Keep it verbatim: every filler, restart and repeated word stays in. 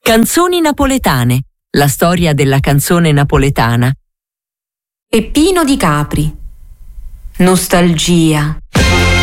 Canzoni napoletane, la storia della canzone napoletana. Peppino di Capri. Nostalgia.